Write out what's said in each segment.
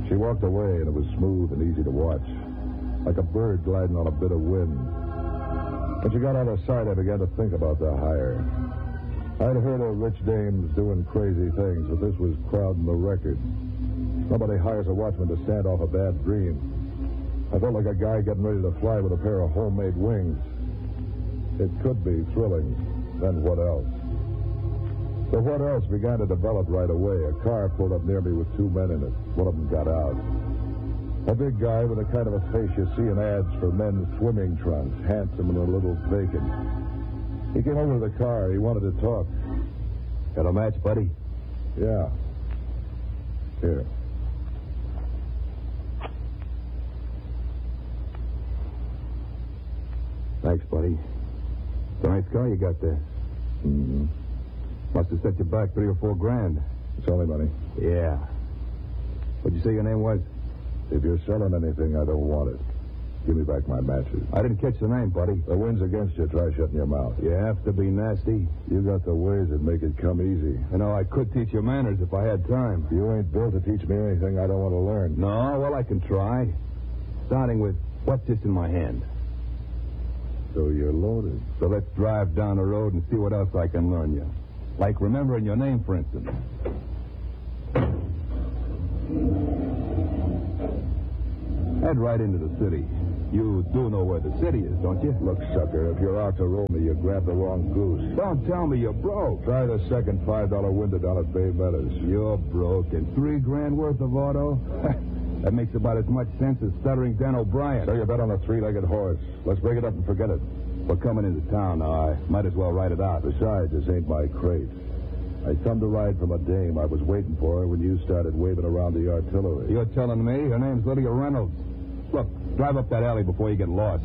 She walked away, and it was smooth and easy to watch, like a bird gliding on a bit of wind. When she got out of sight, I began to think about the hire. I'd heard of rich dames doing crazy things, but this was crowding the record. Nobody hires a watchman to stand off a bad dream. I felt like a guy getting ready to fly with a pair of homemade wings. It could be thrilling. Then what else? The what else began to develop right away. A car pulled up near me with two men in it. One of them got out. A big guy with the kind of a face you see in ads for men's swimming trunks, handsome and a little vacant. He came over to the car. He wanted to talk. Got a match, buddy? Yeah. Here. Thanks, buddy. It's a nice car you got there. Mm-hmm. Must have set you back $3 or $4 grand. It's only money. Yeah. What'd you say your name was? If you're selling anything, I don't want it. Give me back my matches. I didn't catch the name, buddy. The wind's against you. Try shutting your mouth. You have to be nasty. You got the ways that make it come easy. You know, I could teach you manners if I had time. You ain't built to teach me anything I don't want to learn. No, well, I can try. Starting with what's this in my hand? So you're loaded. So let's drive down the road and see what else I can learn you. Like remembering your name, for instance. Head right into the city. You do know where the city is, don't you? Look, sucker, if you're out to roll me, you grabbed the wrong goose. Don't tell me you're broke. Try the second $5 window down at Bay Meadows. You're broke. And $3 grand worth of auto? That makes about as much sense as stuttering Dan O'Brien. So you bet on a three-legged horse. Let's break it up and forget it. We're coming into town now. I might as well write it out. Besides, this ain't my crate. I come to ride from a dame I was waiting for when you started waving around the artillery. You're telling me her name's Lydia Reynolds. Look, drive up that alley before you get lost.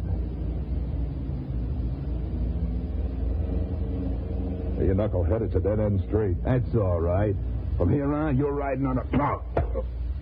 Hey, you knucklehead, it's a dead-end street. That's all right. From here on, you're riding on a...